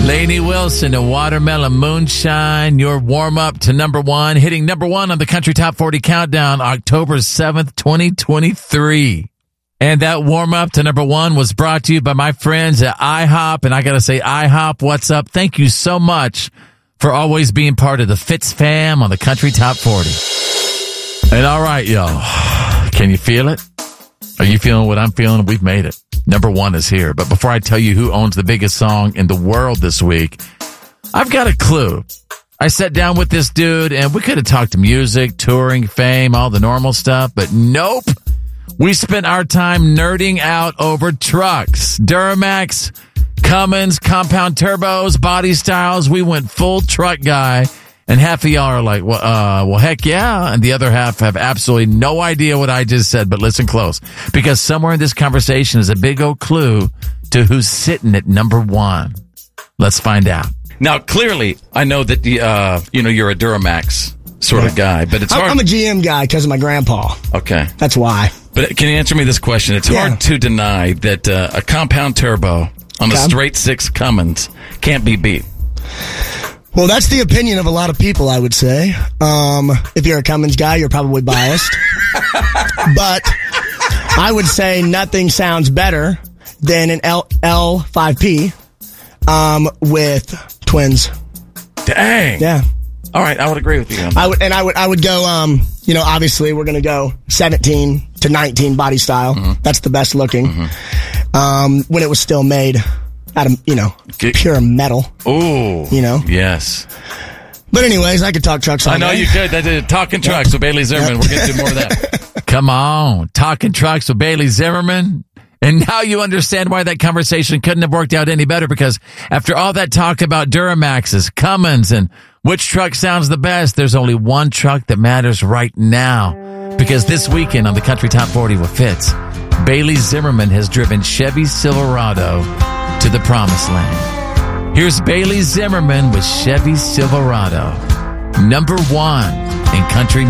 Lainey Wilson and Watermelon Moonshine, your warm-up to number one, hitting number one on the Country Top 40 Countdown, October 7th, 2023. And that warm-up to number one was brought to you by my friends at IHOP. And I got to say, IHOP, what's up? Thank you so much for always being part of the Fitz fam on the Country Top 40. And all right, y'all, can you feel it? Are you feeling what I'm feeling? We've made it. Number one is here. But before I tell you who owns the biggest song in the world this week, I've got a clue. I sat down with this dude and we could have talked music, touring, fame, all the normal stuff, but nope. We spent our time nerding out over trucks, Duramax, Cummins, compound turbos, body styles. We went full truck guy. And half of y'all are like, well, heck yeah. And the other half have absolutely no idea what I just said, but listen close. Because somewhere in this conversation is a big old clue to who's sitting at number one. Let's find out. Now, clearly, I know that, you're a Duramax sort of guy, but it's hard. I'm a GM guy because of my grandpa. Okay. That's why. But can you answer me this question? It's hard to deny that a compound turbo on a straight six Cummins can't be beat. Well, that's the opinion of a lot of people, I would say. If you're a Cummins guy, you're probably biased. But I would say nothing sounds better than an L5P with twins. Dang. Yeah. All right, I would agree with you on that. I would go, obviously we're going to go 17 to 19 body style. Mm-hmm. That's the best looking. Mm-hmm. When it was still made out of, pure metal. Ooh. Yes. But anyways, I could talk trucks all day. I know you could. That's Talking Trucks with Bailey Zimmerman. We'll get to more of that. Come on. Talking Trucks with Bailey Zimmerman. And now you understand why that conversation couldn't have worked out any better, because after all that talk about Duramaxes, Cummins, and which truck sounds the best, there's only one truck that matters right now. Because this weekend on the Country Top 40 with Fitz, Bailey Zimmerman has driven Chevy Silverado to the promised land. Here's Bailey Zimmerman with Chevy Silverado, number one in country